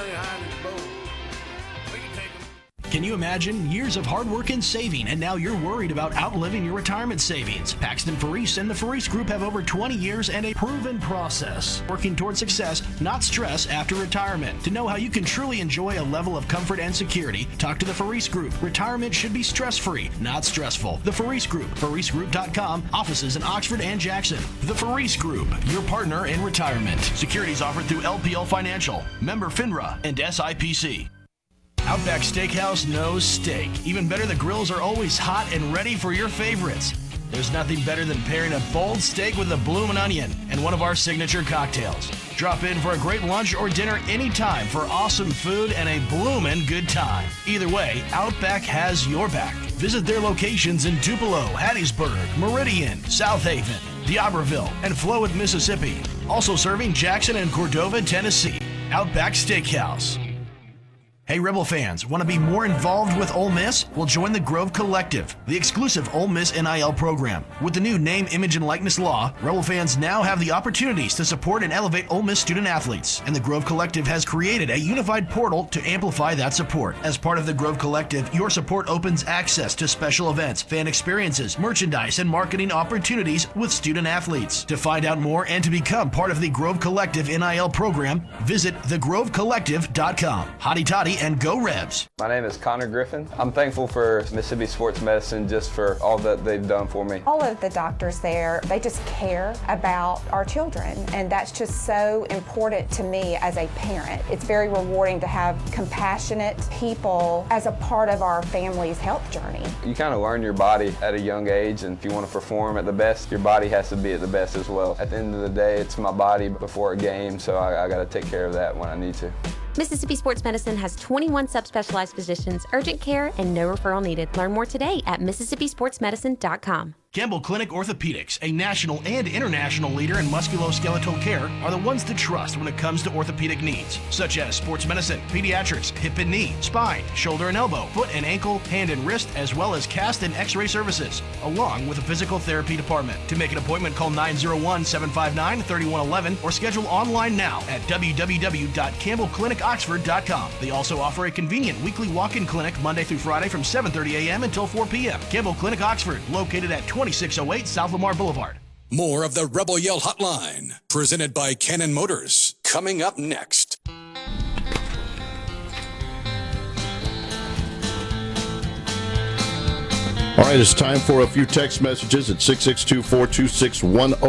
behind his boat. We can take him. Can you imagine years of hard work and saving, and now you're worried about outliving your retirement savings? Paxton Faris and the Faris Group have over 20 years and a proven process, working toward success, not stress, after retirement. To know how you can truly enjoy a level of comfort and security, talk to the Faris Group. Retirement should be stress-free, not stressful. The Faris Group, FarisGroup.com, offices in Oxford and Jackson. The Faris Group, your partner in retirement. Securities offered through LPL Financial, member FINRA, and SIPC. Outback Steakhouse knows steak. Even better, the grills are always hot and ready for your favorites. There's nothing better than pairing a bold steak with a bloomin' onion and one of our signature cocktails. Drop in for a great lunch or dinner anytime for awesome food and a bloomin' good time. Either way, Outback has your back. Visit their locations in Tupelo, Hattiesburg, Meridian, South Haven, D'Iberville, and Flowood, Mississippi. Also serving Jackson and Cordova, Tennessee. Outback Steakhouse. Hey, Rebel fans, want to be more involved with Ole Miss? Well, join the Grove Collective, the exclusive Ole Miss NIL program. With the new name, image, and likeness law, Rebel fans now have the opportunities to support and elevate Ole Miss student athletes. And the Grove Collective has created a unified portal to amplify that support. As part of the Grove Collective, your support opens access to special events, fan experiences, merchandise, and marketing opportunities with student athletes. To find out more and to become part of the Grove Collective NIL program, visit thegrovecollective.com. Hotty toddy and go Rebs. My name is Connor Griffin. I'm thankful for Mississippi Sports Medicine just for all that they've done for me. All of the doctors there, they just care about our children, and that's just so important to me as a parent. It's very rewarding to have compassionate people as a part of our family's health journey. You kind of learn your body at a young age, and if you want to perform at the best, your body has to be at the best as well. At the end of the day, it's my body before a game, so I got to take care of that when I need to. Mississippi Sports Medicine has 21 subspecialized physicians, urgent care, and no referral needed. Learn more today at MississippiSportsMedicine.com. Campbell Clinic Orthopedics, a national and international leader in musculoskeletal care, are the ones to trust when it comes to orthopedic needs, such as sports medicine, pediatrics, hip and knee, spine, shoulder and elbow, foot and ankle, hand and wrist, as well as cast and x-ray services, along with a physical therapy department. To make an appointment, call 901-759-3111 or schedule online now at www.campbellclinicoxford.com. They also offer a convenient weekly walk-in clinic Monday through Friday from 7:30 a.m. until 4 p.m. Campbell Clinic Oxford, located at 2608 South Lamar Boulevard. More of the Rebel Yell Hotline, presented by Cannon Motors, coming up next. All right, it's time for a few text messages at 662-426-10.